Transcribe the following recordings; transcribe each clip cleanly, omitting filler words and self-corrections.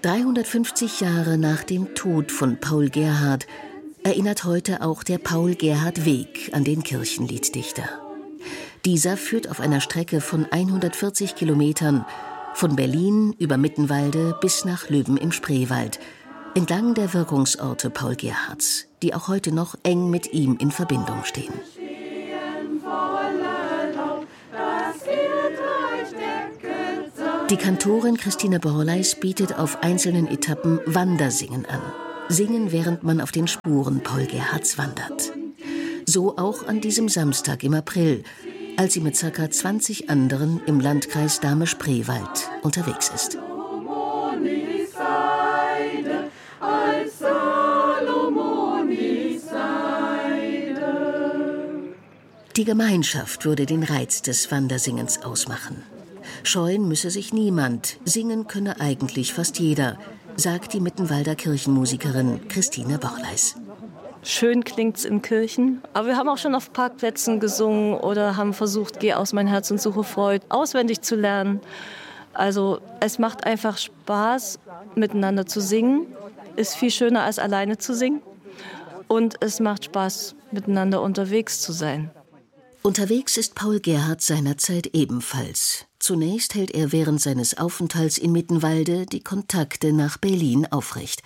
350 Jahre nach dem Tod von Paul Gerhardt erinnert heute auch der Paul-Gerhardt-Weg an den Kirchenlieddichter. Dieser führt auf einer Strecke von 140 Kilometern von Berlin über Mittenwalde bis nach Löben im Spreewald, entlang der Wirkungsorte Paul Gerhardts, die auch heute noch eng mit ihm in Verbindung stehen. Die Kantorin Christine Borleis bietet auf einzelnen Etappen Wandersingen an. Singen, während man auf den Spuren Paul Gerhardts wandert. So auch an diesem Samstag im April, als sie mit ca. 20 anderen im Landkreis Dahme-Spreewald unterwegs ist. Die Gemeinschaft würde den Reiz des Wandersingens ausmachen. Scheuen müsse sich niemand, singen könne eigentlich fast jeder, sagt die Mittenwalder Kirchenmusikerin Christine Borleis. Schön klingt's in Kirchen, aber wir haben auch schon auf Parkplätzen gesungen oder haben versucht, Geh aus mein Herz und suche Freud auswendig zu lernen. Also es macht einfach Spaß, miteinander zu singen, ist viel schöner als alleine zu singen und es macht Spaß, miteinander unterwegs zu sein. Unterwegs ist Paul Gerhardt seinerzeit ebenfalls. Zunächst hält er während seines Aufenthalts in Mittenwalde die Kontakte nach Berlin aufrecht.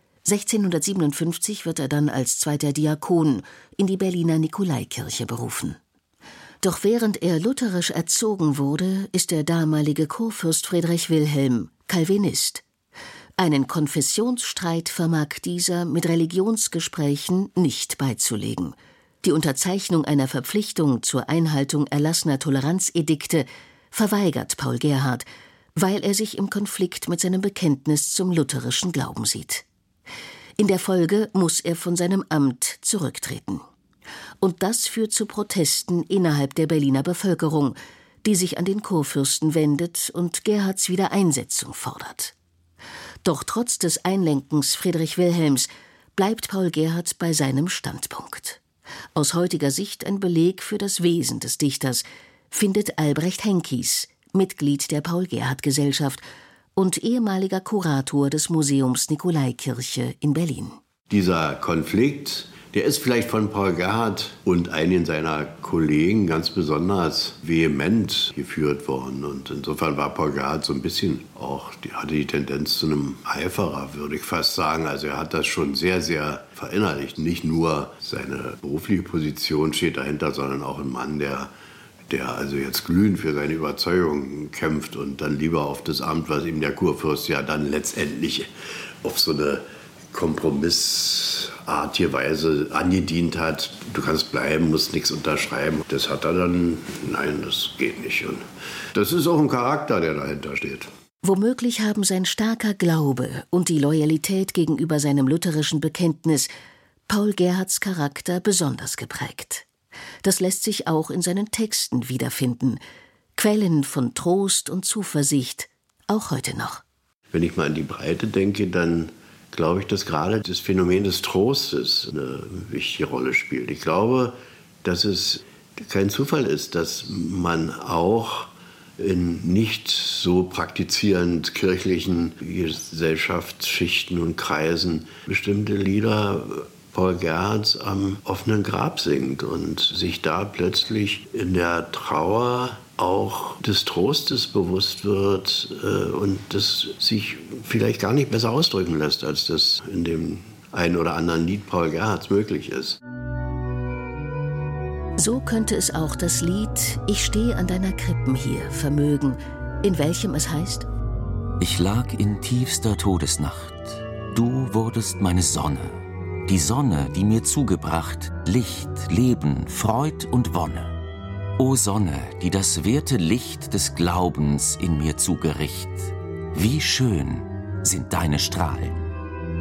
1657 wird er dann als zweiter Diakon in die Berliner Nikolaikirche berufen. Doch während er lutherisch erzogen wurde, ist der damalige Kurfürst Friedrich Wilhelm Calvinist. Einen Konfessionsstreit vermag dieser mit Religionsgesprächen nicht beizulegen. Die Unterzeichnung einer Verpflichtung zur Einhaltung erlassener Toleranzedikte verweigert Paul Gerhardt, weil er sich im Konflikt mit seinem Bekenntnis zum lutherischen Glauben sieht. In der Folge muss er von seinem Amt zurücktreten. Und das führt zu Protesten innerhalb der Berliner Bevölkerung, die sich an den Kurfürsten wendet und Gerhardts Wiedereinsetzung fordert. Doch trotz des Einlenkens Friedrich Wilhelms bleibt Paul Gerhardt bei seinem Standpunkt. Aus heutiger Sicht ein Beleg für das Wesen des Dichters, findet Albrecht Henkies, Mitglied der Paul-Gerhardt-Gesellschaft und ehemaliger Kurator des Museums Nikolaikirche in Berlin. Dieser Konflikt, der ist vielleicht von Paul Gerhardt und einigen seiner Kollegen ganz besonders vehement geführt worden. Und insofern war Paul Gerhardt so ein bisschen auch, hatte die Tendenz zu einem Eiferer, würde ich fast sagen. Also er hat das schon sehr, sehr verinnerlicht. Nicht nur seine berufliche Position steht dahinter, sondern auch ein Mann, der also jetzt glühend für seine Überzeugung kämpft und dann lieber auf das Amt, was ihm der Kurfürst ja dann letztendlich auf so eine kompromissartige Weise angedient hat. Du kannst bleiben, musst nichts unterschreiben. Das hat er dann, nein, das geht nicht. Und das ist auch ein Charakter, der dahinter steht. Womöglich haben sein starker Glaube und die Loyalität gegenüber seinem lutherischen Bekenntnis Paul Gerhardts Charakter besonders geprägt. Das lässt sich auch in seinen Texten wiederfinden. Quellen von Trost und Zuversicht, auch heute noch. Wenn ich mal an die Breite denke, dann glaube ich, dass gerade das Phänomen des Trostes eine wichtige Rolle spielt. Ich glaube, dass es kein Zufall ist, dass man auch in nicht so praktizierend kirchlichen Gesellschaftsschichten und Kreisen bestimmte Lieder Paul Gerhardts am offenen Grab singt und sich da plötzlich in der Trauer auch des Trostes bewusst wird und das sich vielleicht gar nicht besser ausdrücken lässt, als das in dem einen oder anderen Lied Paul Gerhardts möglich ist. So könnte es auch das Lied »Ich stehe an deiner Krippen hier« vermögen, in welchem es heißt: Ich lag in tiefster Todesnacht, du wurdest meine Sonne, die Sonne, die mir zugebracht Licht, Leben, Freud und Wonne. O Sonne, die das werte Licht des Glaubens in mir zugericht, wie schön sind deine Strahlen.